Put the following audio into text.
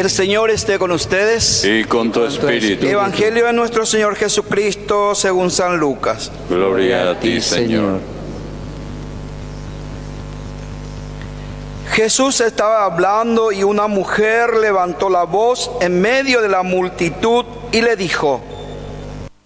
El Señor esté con ustedes. Y con tu espíritu. Evangelio de nuestro Señor Jesucristo según San Lucas. Gloria a ti, Señor. Jesús estaba hablando y una mujer levantó la voz en medio de la multitud y le dijo: